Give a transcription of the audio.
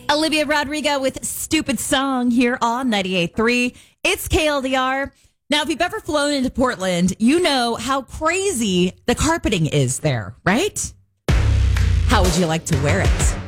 Olivia Rodrigo with Stupid Song here on 98.3. It's KLDR. Now, if you've ever flown into Portland, you know how crazy the carpeting is there, right? How would you like to wear it?